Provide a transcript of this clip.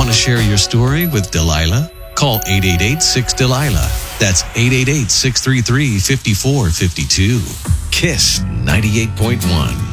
Want to share your story with Delilah? Call 888-6-DELILAH. That's 888-633-5452. KISS 98.1.